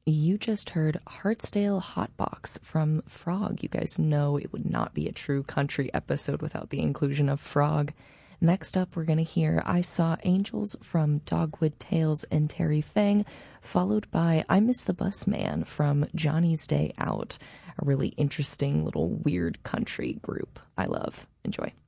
You just heard Hartsdale Hotbox from Frog. You guys know it would not be a true country episode without the inclusion of Frog. Next up, we're going to hear I Saw Angels from Dogwood Tales and Terry Fang, followed by I Miss the Bus Man from Johnny's Day Out, a really interesting little weird country group I love. Enjoy.